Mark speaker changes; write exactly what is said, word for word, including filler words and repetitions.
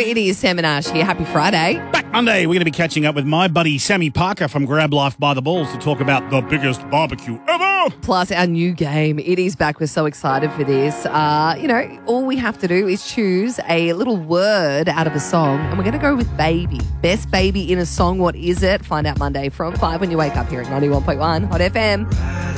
Speaker 1: It is Sam and Ash here. Happy Friday.
Speaker 2: Back Monday, we're going to be catching up with my buddy Sammy Parker from Grab Life by the Balls to talk about the biggest barbecue ever.
Speaker 1: Plus our new game. It is back. We're so excited for this. Uh, you know, all we have to do is choose a little word out of a song, and we're going to go with baby. Best baby in a song. What is it? Find out Monday from five when you wake up here at ninety-one point one Hot F M.